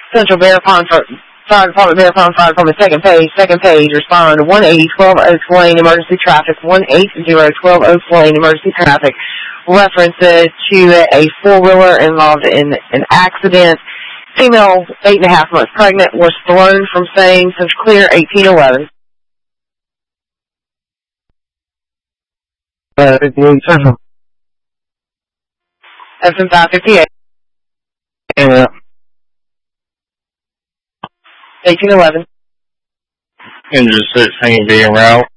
Central Fire Department, Fire Department, second page, respond to 180-12-0 Lane, emergency traffic, 180-12-0 Lane, emergency traffic. References to a four-wheeler involved in an accident. Female, 8.5 months pregnant, was thrown from same since clear 1811. 58 Central. FM 558. Yeah. 1811. Engine 16 being route.